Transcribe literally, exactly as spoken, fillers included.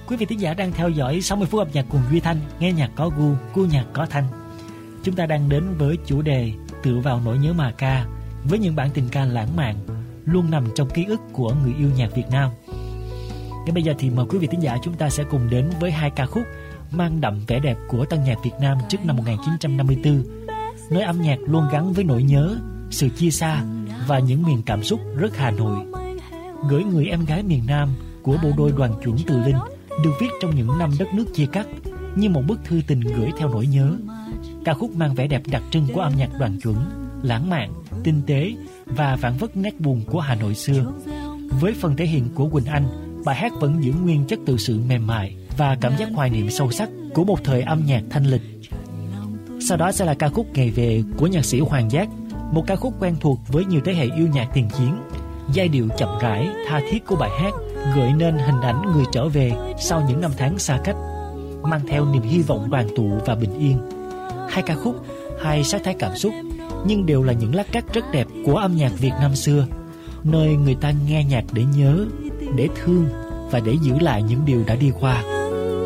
Quý vị thính giả đang theo dõi sáu mươi phút âm nhạc cùng Duy Thanh, nghe nhạc có gu, gu nhạc có thanh. Chúng ta đang đến với chủ đề tựa vào nỗi nhớ mà ca, với những bản tình ca lãng mạn luôn nằm trong ký ức của người yêu nhạc Việt Nam. Ngay bây giờ thì mời quý vị thính giả chúng ta sẽ cùng đến với hai ca khúc mang đậm vẻ đẹp của tân nhạc Việt Nam trước năm một nghìn chín trăm năm mươi tư, nơi âm nhạc luôn gắn với nỗi nhớ, sự chia xa và những miền cảm xúc rất Hà Nội. Gửi người em gái miền Nam của bộ đôi Đoàn Chuẩn Từ Linh được viết trong những năm đất nước chia cắt, như một bức thư tình gửi theo nỗi nhớ. Ca khúc mang vẻ đẹp đặc trưng của âm nhạc Đoàn Chuẩn, lãng mạn, tinh tế và phản phất nét buồn của Hà Nội xưa. Với phần thể hiện của Quỳnh Anh, bài hát vẫn giữ nguyên chất tự sự mềm mại và cảm giác hoài niệm sâu sắc của một thời âm nhạc thanh lịch. Sau đó sẽ là ca khúc Ngày Về của nhạc sĩ Hoàng Giác, một ca khúc quen thuộc với nhiều thế hệ yêu nhạc tiền chiến. Giai điệu chậm rãi, tha thiết của bài hát gợi nên hình ảnh người trở về sau những năm tháng xa cách, mang theo niềm hy vọng đoàn tụ và bình yên. Hai ca khúc, hai sắc thái cảm xúc, nhưng đều là những lát cắt rất đẹp của âm nhạc Việt Nam xưa, nơi người ta nghe nhạc để nhớ, để thương và để giữ lại những điều đã đi qua.